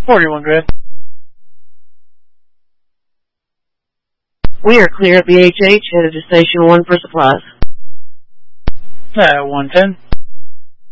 41 good. We are clear at BHH, headed to Station 1 for supplies. 110.